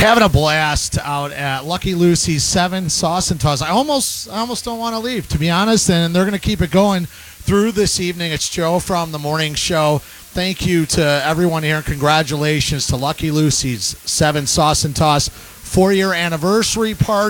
Having a blast out at Lucky Lucy's 7 Sauce and Toss. I almost don't want to leave, to be honest, and they're going to keep it going through this evening. It's Joe from the morning show. Thank you to everyone here, and congratulations to Lucky Lucy's 7 Sauce and Toss 4-year anniversary party.